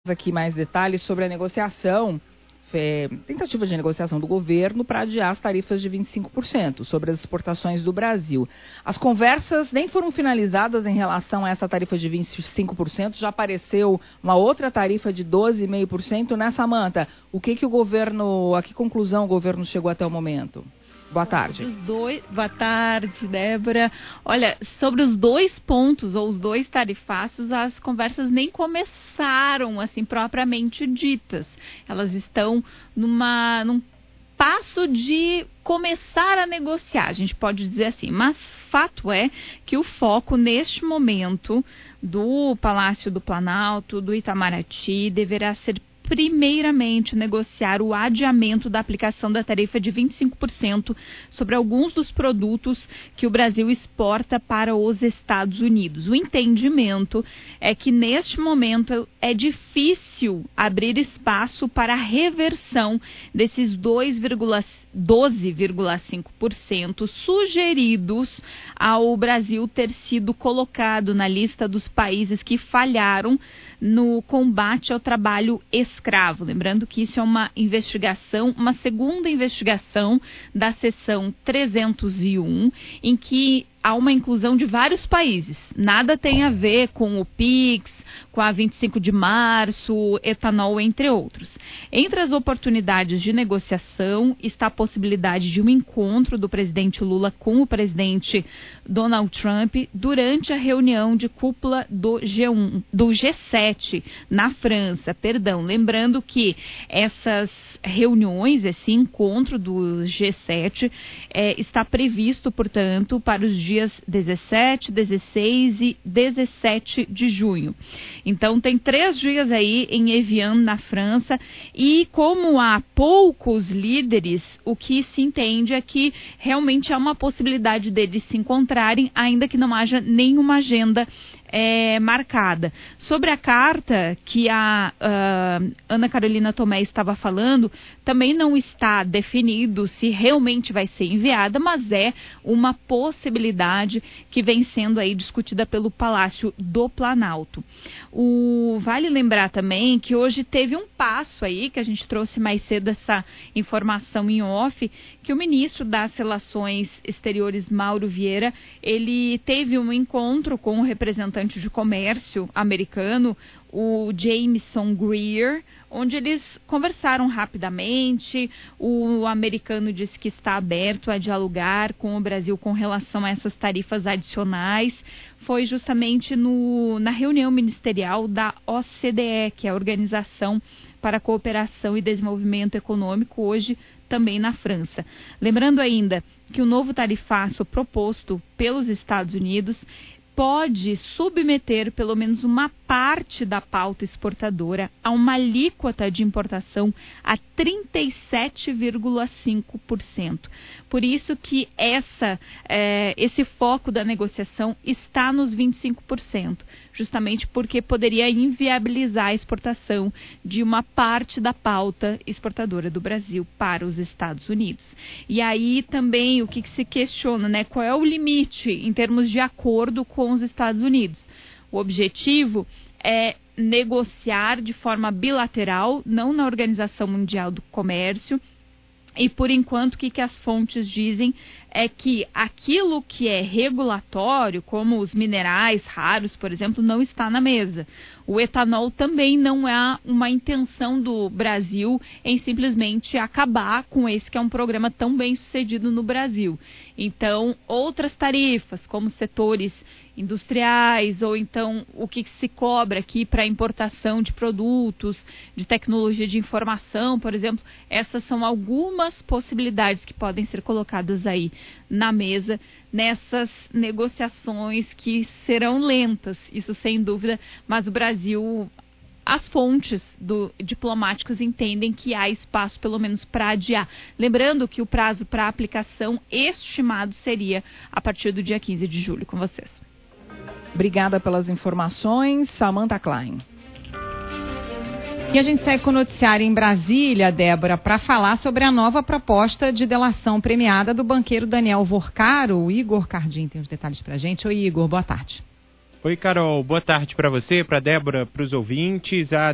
Aqui mais detalhes sobre a negociação, tentativa de negociação do governo para adiar as tarifas de 25% sobre as exportações do Brasil. As conversas nem foram finalizadas em relação a essa tarifa de 25%, já apareceu uma outra tarifa de 12,5%, né, Samanta? A que conclusão o governo chegou até o momento? Boa tarde. Boa tarde, Débora. Olha, sobre os dois pontos, ou os dois tarifaços, as conversas nem começaram, assim, propriamente ditas. Elas estão num passo de começar a negociar, a gente pode dizer assim, mas fato é que o foco neste momento do Palácio do Planalto, do Itamaraty, deverá ser primeiramente negociar o adiamento da aplicação da tarifa de 25% sobre alguns dos produtos que o Brasil exporta para os Estados Unidos. O entendimento é que neste momento é difícil abrir espaço para a reversão desses 12,5% sugeridos ao Brasil ter sido colocado na lista dos países que falharam no combate ao trabalho escravo. Lembrando que isso é uma investigação, uma segunda investigação da seção 301, em que há uma inclusão de vários países. Nada tem a ver com o PIX, com a 25 de março, etanol, entre outros. Entre as oportunidades de negociação está a possibilidade de um encontro do presidente Lula com o presidente Donald Trump durante a reunião de cúpula do G7 na França. Lembrando que essas reuniões, esse encontro do G7 está previsto, portanto, para os dias 17, 16 e 17 de junho. Então, tem 3 dias aí em Evian, na França, e como há poucos líderes, o que se entende é que realmente há uma possibilidade deles se encontrarem, ainda que não haja nenhuma agenda marcada. Sobre a carta que a Ana Carolina Tomé estava falando, também não está definido se realmente vai ser enviada, mas é uma possibilidade que vem sendo aí discutida pelo Palácio do Planalto. Vale lembrar também que hoje teve um passo aí, que a gente trouxe mais cedo essa informação em off, que o ministro das Relações Exteriores, Mauro Vieira, ele teve um encontro com o representante de comércio americano, o Jameson Greer, onde eles conversaram rapidamente. O americano disse que está aberto a dialogar com o Brasil com relação a essas tarifas adicionais. Foi justamente na reunião ministerial da OCDE, que é a Organização para a Cooperação e Desenvolvimento Econômico, hoje também na França. Lembrando ainda que o novo tarifaço proposto pelos Estados Unidos pode submeter pelo menos uma parte da pauta exportadora a uma alíquota de importação a 37,5%. Por isso que esse foco da negociação está nos 25%, justamente porque poderia inviabilizar a exportação de uma parte da pauta exportadora do Brasil para os Estados Unidos. E aí também o que se questiona, né? Qual é o limite em termos de acordo com os Estados Unidos? O objetivo é negociar de forma bilateral, não na Organização Mundial do Comércio. E, por enquanto, o que as fontes dizem é que aquilo que é regulatório, como os minerais raros, por exemplo, não está na mesa. O etanol também não é uma intenção do Brasil em simplesmente acabar com esse que é um programa tão bem sucedido no Brasil. Então, outras tarifas, como setores industriais, ou então o que se cobra aqui para importação de produtos, de tecnologia de informação, por exemplo, essas são algumas possibilidades que podem ser colocadas aí na mesa nessas negociações que serão lentas, isso sem dúvida, mas o Brasil, as fontes diplomáticos entendem que há espaço pelo menos para adiar. Lembrando que o prazo para aplicação estimado seria a partir do dia 15 de julho. Com vocês. Obrigada pelas informações, Samanta Klein. E a gente segue com o noticiário em Brasília, Débora, para falar sobre a nova proposta de delação premiada do banqueiro Daniel Vorcaro. O Igor Cardim tem os detalhes para a gente. Oi, Igor, boa tarde. Oi, Carol, boa tarde para você, para a Débora, para os ouvintes. A